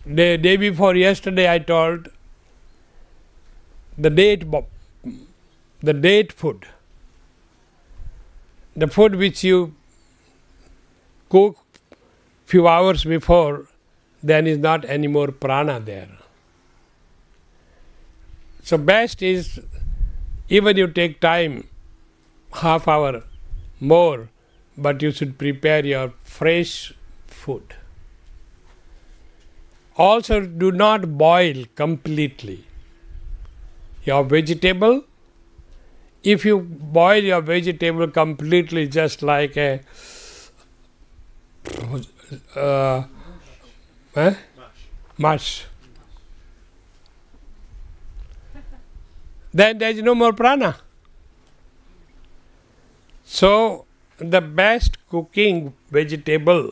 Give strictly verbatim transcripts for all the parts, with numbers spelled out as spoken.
the day before yesterday I told the date, the date food, the food which you cook few hours before, then is not any more prana there. So best is, even you take time, half hour more, but you should prepare your fresh food. Also, do not boil completely your vegetable. If you boil your vegetable completely, just like a uh, eh? mush, then there is no more prana. So, the best cooking vegetable,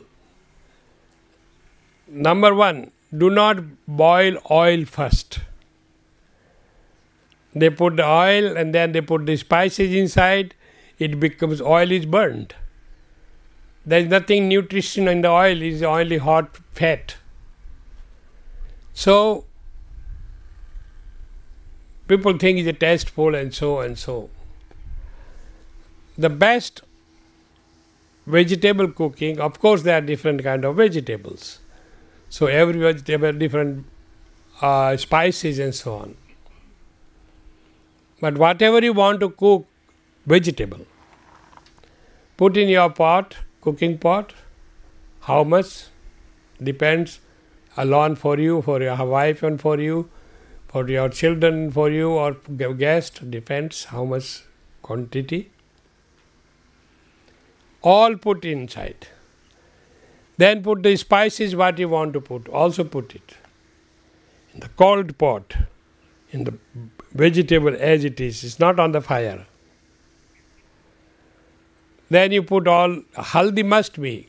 number one, do not boil oil first. They put the oil and then they put the spices inside, it becomes, oil is burned. There is nothing nutrition in the oil, it is only hot fat. So, people think it's tasteful and so and so. The best vegetable cooking, of course there are different kind of vegetables. So every vegetable different uh, spices and so on. But whatever you want to cook, vegetable, put in your pot, cooking pot, how much, depends, alone for you, for your wife and for you, for your children, for you or guest, depends how much quantity. All put inside. Then put the spices what you want to put, also put it. In the cold pot, in the vegetable as it is, it's not on the fire. Then you put all, haldi must be.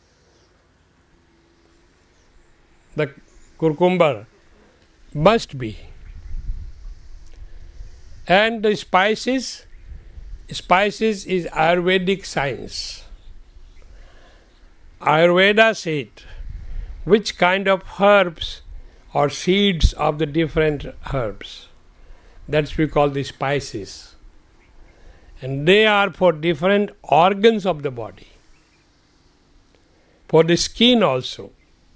The cucumber must be. And the spices, spices is Ayurvedic science. Ayurveda said which kind of herbs or seeds of the different herbs. That's we call the spices. And they are for different organs of the body. For the skin also.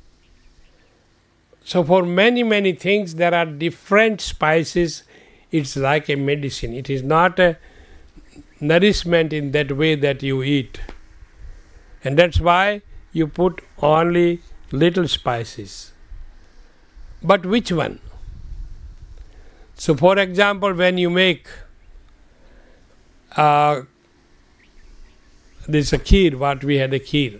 So for many, many things there are different spices. It's like a medicine. It is not a nourishment in that way that you eat. And that's why you put only little spices. But which one? So for example, when you make uh, this a kheer, what we had a kheer,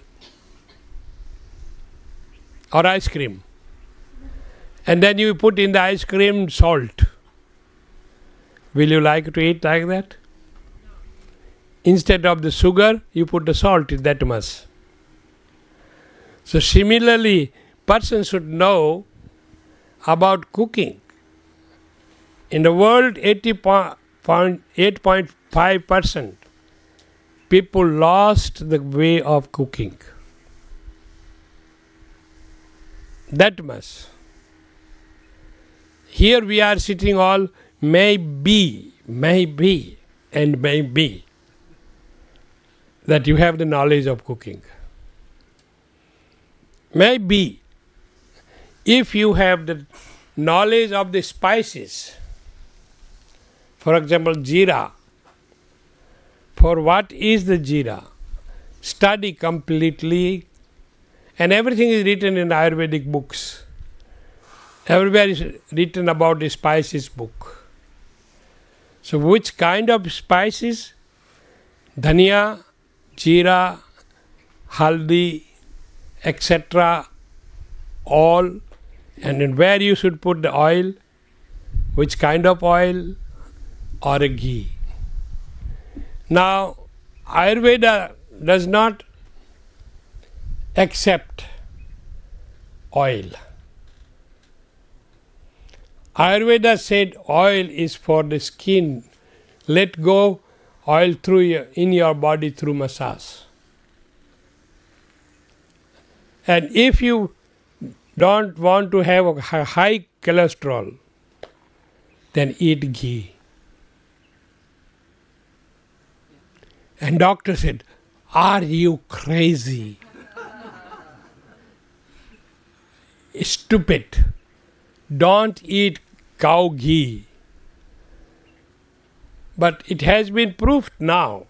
or ice cream, and then you put in the ice cream salt. Will you like to eat like that? Instead of the sugar, you put the salt, that much. So similarly, person should know about cooking. In the world, eighty point eight point five percent people lost the way of cooking. That much. Here we are sitting all maybe, maybe, and maybe that you have the knowledge of cooking. Maybe if you have the knowledge of the spices, for example, jeera, for what is the jeera? Study completely, and everything is written in Ayurvedic books. Everywhere is written about the spices book. So which kind of spices? Dhania, jeera, haldi, et cetera. All, and then where you should put the oil, which kind of oil, or a ghee. Now, Ayurveda does not accept oil. Ayurveda said oil is for the skin. Let go oil through your, in your body through massage. And if you don't want to have a high cholesterol, then eat ghee. And doctor said, are you crazy? Stupid. Don't eat cow ghee. But it has been proved now,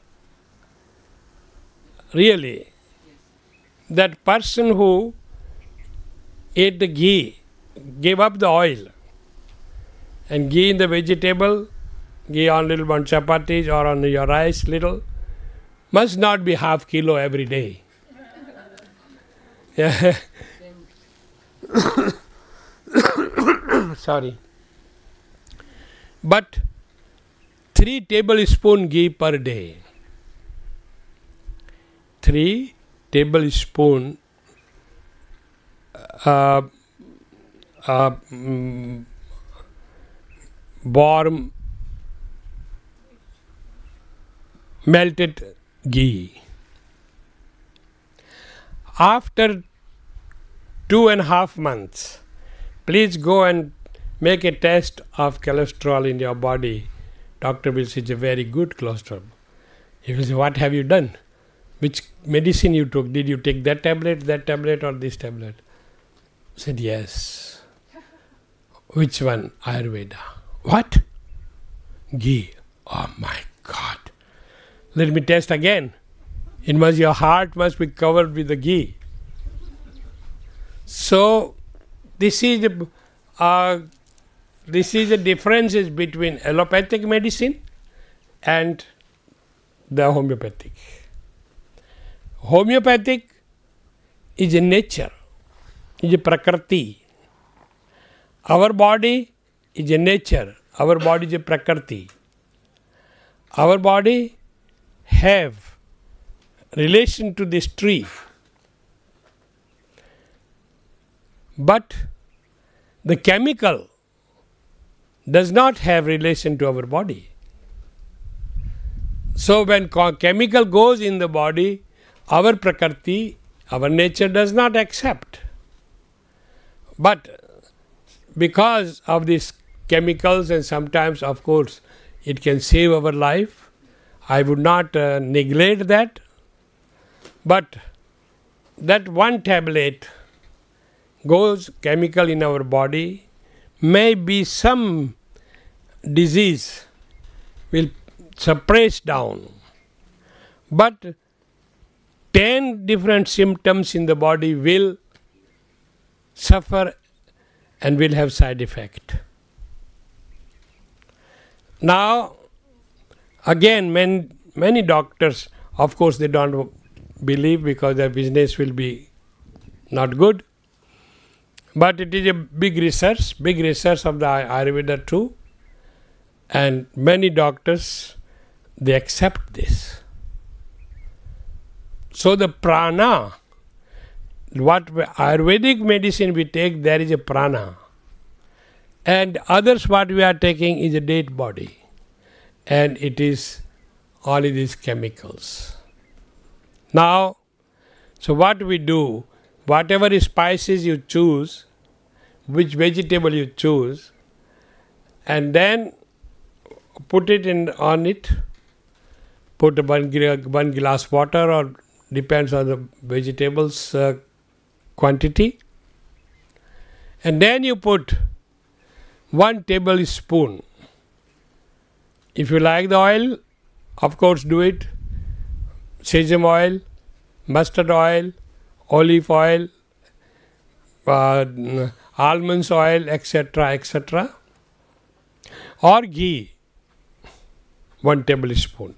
really, that person who ate the ghee, gave up the oil, and ghee in the vegetable, ghee on little on chapatis or on your rice little, must not be half kilo every day. Yeah. Sorry. But three tablespoon ghee per day. Three tablespoon uh, uh, mm, warm melted ghee. After two and a half months, please go and make a test of cholesterol in your body. Doctor will say it's a very good cholesterol. He will say, what have you done? Which medicine you took? Did you take that tablet, that tablet, or this tablet? I said, yes. Which one? Ayurveda. What? Ghee. Oh my God. Let me test again. It must, your heart must be covered with the ghee. So, this is the uh, this is the differences between allopathic medicine and the homeopathic. Homeopathic is a nature, is a prakriti. Our body is a nature, our body is a prakriti. Our body have relation to this tree. But the chemical does not have relation to our body. So when chemical goes in the body, our prakriti, our nature does not accept. But because of these chemicals, and sometimes of course it can save our life, I would not uh, neglect that. But that one tablet goes chemical in our body, may be some disease will suppress down, but ten different symptoms in the body will suffer and will have side effect. Now, again, many, many doctors, of course, they don't believe because their business will be not good. But it is a big research, big research of the Ayurveda too. And many doctors, they accept this. So the prana, what Ayurvedic medicine we take, there is a prana. And others what we are taking is a dead body. And it is only these chemicals. Now, so what we do, whatever spices you choose, which vegetable you choose, and then put it in on it, put one, one glass water, or depends on the vegetables uh, quantity, and then you put one tablespoon. If you like the oil, of course do it, sesame oil, mustard oil, olive oil, uh, almonds oil, et cetera, et cetera, or ghee, one tablespoon.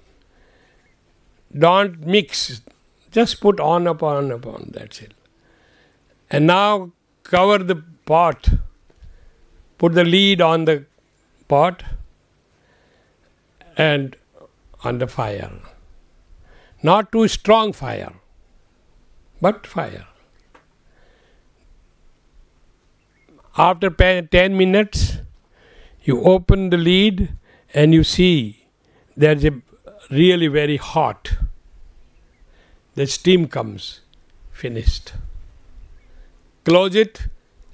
Don't mix, just put on upon upon, that's it. And now cover the pot, put the lid on the pot and on the fire. Not too strong fire, but fire. After ten minutes, you open the lid and you see there's a really very hot. The steam comes, finished. Close it